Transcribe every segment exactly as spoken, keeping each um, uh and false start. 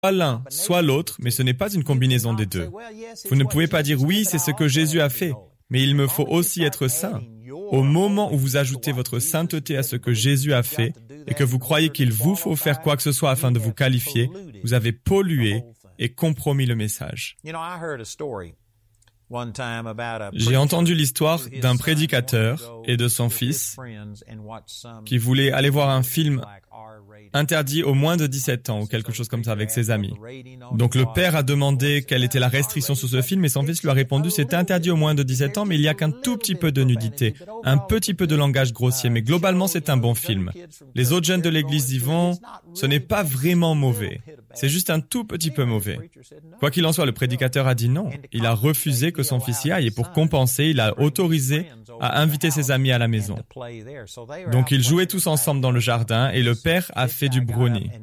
l'un, soit l'autre, mais ce n'est pas une combinaison des deux. Vous ne pouvez pas dire « oui, c'est ce que Jésus a fait », mais il me faut aussi être saint. Au moment où vous ajoutez votre sainteté à ce que Jésus a fait et que vous croyez qu'il vous faut faire quoi que ce soit afin de vous qualifier, vous avez pollué et compromis le message. J'ai entendu l'histoire d'un prédicateur et de son fils qui voulaient aller voir un film interdit aux moins de dix-sept ans ou quelque chose comme ça avec ses amis. Donc le père a demandé quelle était la restriction sur ce film et son fils lui a répondu « c'est interdit aux moins de dix-sept ans mais il n'y a qu'un tout petit peu de nudité, un petit peu de langage grossier, mais globalement c'est un bon film. Les autres jeunes de l'église y vont, ce n'est pas vraiment mauvais. C'est juste un tout petit peu mauvais. » Quoi qu'il en soit, le prédicateur a dit non. Il a refusé que son fils y aille et pour compenser, il a autorisé à inviter ses amis à la maison. Donc ils jouaient tous ensemble dans le jardin et le père a fait du brownie.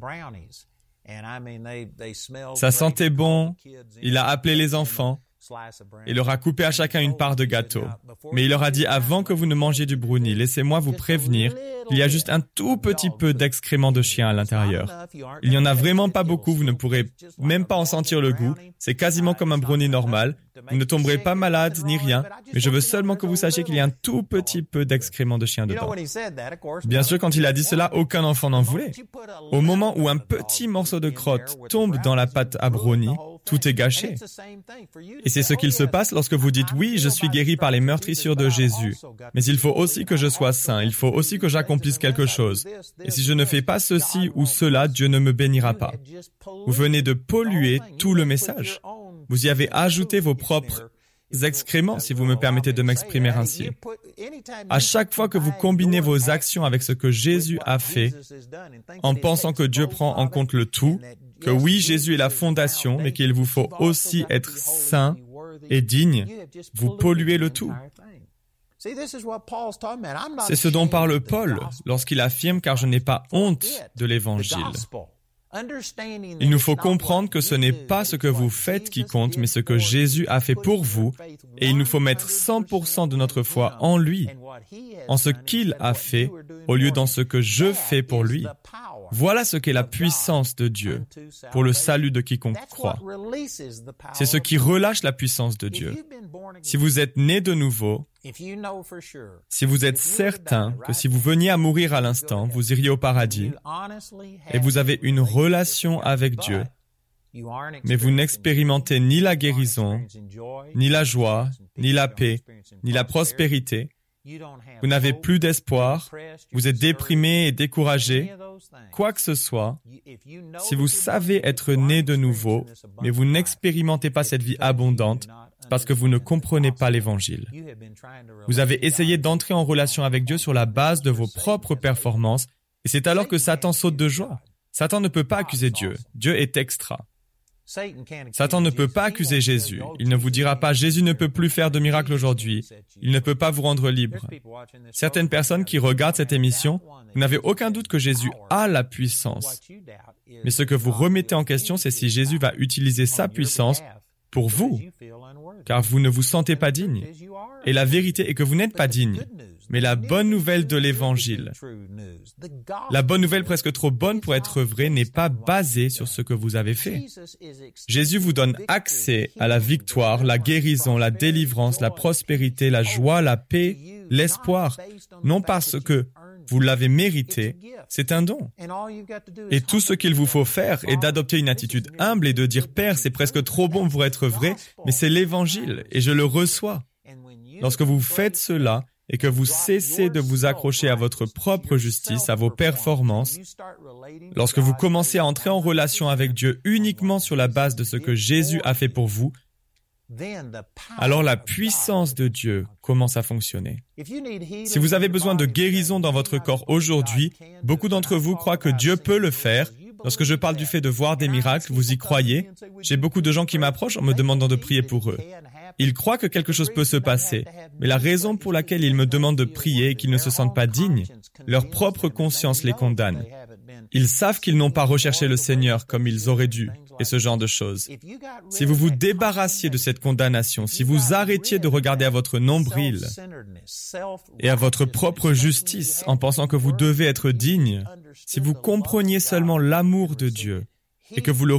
Ça sentait bon, il a appelé les enfants et leur a coupé à chacun une part de gâteau. Mais il leur a dit, avant que vous ne mangiez du brownie, laissez-moi vous prévenir qu'il y a juste un tout petit peu d'excréments de chien à l'intérieur. Il n'y en a vraiment pas beaucoup, vous ne pourrez même pas en sentir le goût. C'est quasiment comme un brownie normal. Vous ne tomberez pas malade ni rien, mais je veux seulement que vous sachiez qu'il y a un tout petit peu d'excréments de chien dedans. Bien sûr, quand il a dit cela, aucun enfant n'en voulait. Au moment où un petit morceau de crotte tombe dans la pâte à brownie, tout est gâché. Et c'est ce qu'il se passe lorsque vous dites « Oui, je suis guéri par les meurtrissures de Jésus, mais il faut aussi que je sois saint, il faut aussi que j'accomplisse quelque chose. Et si je ne fais pas ceci ou cela, Dieu ne me bénira pas. » Vous venez de polluer tout le message. Vous y avez ajouté vos propres excréments, si vous me permettez de m'exprimer ainsi. À chaque fois que vous combinez vos actions avec ce que Jésus a fait, en pensant que Dieu prend en compte le tout, que oui, Jésus est la fondation, mais qu'il vous faut aussi être saint et digne, vous polluez le tout. C'est ce dont parle Paul lorsqu'il affirme « car je n'ai pas honte de l'Évangile ». Il nous faut comprendre que ce n'est pas ce que vous faites qui compte, mais ce que Jésus a fait pour vous, et il nous faut mettre cent pour cent de notre foi en lui, en ce qu'il a fait, au lieu dans ce que je fais pour lui. Voilà ce qu'est la puissance de Dieu pour le salut de quiconque croit. C'est ce qui relâche la puissance de Dieu. Si vous êtes né de nouveau, si vous êtes certain que si vous veniez à mourir à l'instant, vous iriez au paradis, et vous avez une relation avec Dieu, mais vous n'expérimentez ni la guérison, ni la joie, ni la paix, ni la prospérité, vous n'avez plus d'espoir, vous êtes déprimé et découragé, quoi que ce soit, si vous savez être né de nouveau, mais vous n'expérimentez pas cette vie abondante, c'est parce que vous ne comprenez pas l'Évangile. Vous avez essayé d'entrer en relation avec Dieu sur la base de vos propres performances, et c'est alors que Satan saute de joie. Satan ne peut pas accuser Dieu. Dieu est extra. Satan ne peut pas accuser Jésus. Il ne vous dira pas « Jésus ne peut plus faire de miracle aujourd'hui. Il ne peut pas vous rendre libre. » Certaines personnes qui regardent cette émission, vous n'avez aucun doute que Jésus a la puissance. Mais ce que vous remettez en question, c'est si Jésus va utiliser sa puissance pour vous, car vous ne vous sentez pas digne. Et la vérité est que vous n'êtes pas digne. Mais la bonne nouvelle de l'Évangile, la bonne nouvelle presque trop bonne pour être vraie, n'est pas basée sur ce que vous avez fait. Jésus vous donne accès à la victoire, la guérison, la délivrance, la prospérité, la joie, la paix, l'espoir, non parce que vous l'avez mérité, c'est un don. Et tout ce qu'il vous faut faire est d'adopter une attitude humble et de dire « Père, c'est presque trop bon pour être vrai, mais c'est l'Évangile et je le reçois. » Lorsque vous faites cela, et que vous cessez de vous accrocher à votre propre justice, à vos performances, lorsque vous commencez à entrer en relation avec Dieu uniquement sur la base de ce que Jésus a fait pour vous, alors la puissance de Dieu commence à fonctionner. Si vous avez besoin de guérison dans votre corps aujourd'hui, beaucoup d'entre vous croient que Dieu peut le faire. Lorsque je parle du fait de voir des miracles, vous y croyez? J'ai beaucoup de gens qui m'approchent en me demandant de prier pour eux. Ils croient que quelque chose peut se passer, mais la raison pour laquelle ils me demandent de prier est qu'ils ne se sentent pas dignes. Leur propre conscience les condamne. Ils savent qu'ils n'ont pas recherché le Seigneur comme ils auraient dû, et ce genre de choses. Si vous vous débarrassiez de cette condamnation, si vous arrêtiez de regarder à votre nombril et à votre propre justice en pensant que vous devez être digne, si vous compreniez seulement l'amour de Dieu, et que vous le